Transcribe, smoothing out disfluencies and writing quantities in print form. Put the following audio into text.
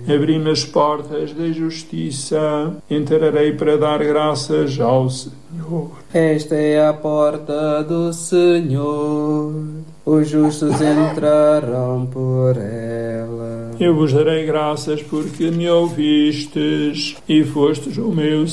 Abri-me as portas da justiça, entrarei para dar graças ao Senhor. Esta é a porta do Senhor, os justos entrarão por ela. Eu vos darei graças porque me ouvistes e fostes o meu